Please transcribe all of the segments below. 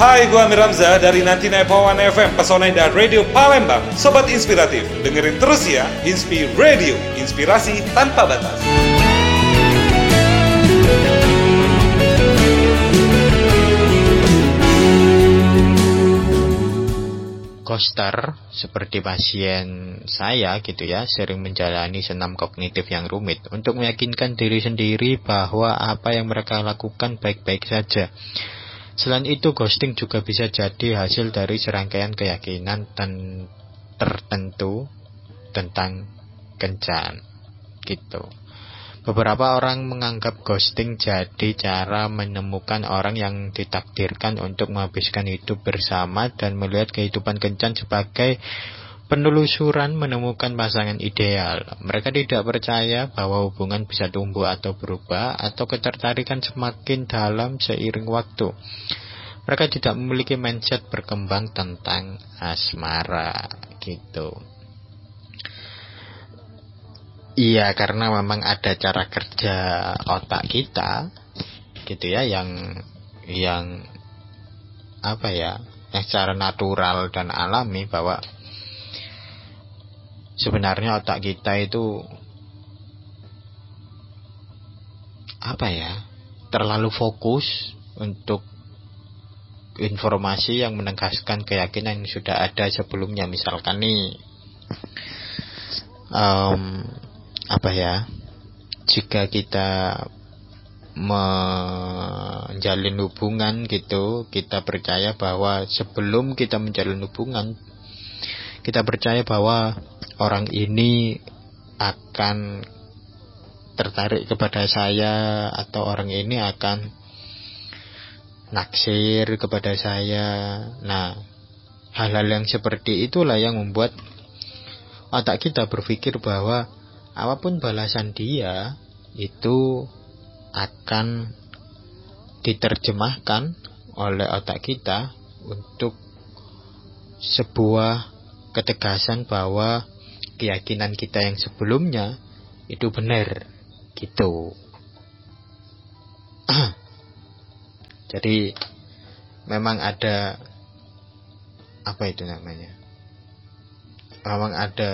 Hai, gua Amir Hamzah dari 99.1 FM Pesona Indah Radio Palembang. Sobat inspiratif, dengerin terus ya Inspi Radio, inspirasi tanpa batas. Koster seperti pasien saya gitu ya, sering menjalani senam kognitif yang rumit untuk meyakinkan diri sendiri bahwa apa yang mereka lakukan baik-baik saja. Selain itu, ghosting juga bisa jadi hasil dari serangkaian keyakinan tertentu tentang kencan gitu. Beberapa orang menganggap ghosting jadi cara menemukan orang yang ditakdirkan untuk menghabiskan hidup bersama dan melihat kehidupan kencan sebagai penelusuran menemukan pasangan ideal. Mereka tidak percaya bahwa hubungan bisa tumbuh atau berubah atau ketertarikan semakin dalam seiring waktu. Mereka tidak memiliki mindset berkembang tentang asmara gitu. Iya, karena memang ada cara kerja otak kita gitu ya, yang apa ya, yang secara natural dan alami, bahwa sebenarnya otak kita itu apa ya, terlalu fokus untuk informasi yang menegaskan keyakinan yang sudah ada sebelumnya. Misalkan nih apa ya, jika kita menjalin hubungan gitu, kita percaya bahwa sebelum kita menjalin hubungan, kita percaya bahwa orang ini akan tertarik kepada saya, atau orang ini akan naksir kepada saya. Nah, hal-hal yang seperti itulah yang membuat otak kita berpikir bahwa apapun balasan dia itu akan diterjemahkan oleh otak kita untuk sebuah ketegasan bahwa keyakinan kita yang sebelumnya itu benar gitu. Jadi memang ada apa itu namanya? Memang ada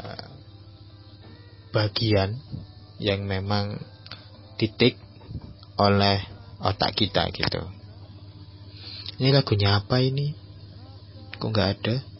bagian yang memang titik oleh otak kita gitu. Ini lagunya apa ini? Kok nggak ada?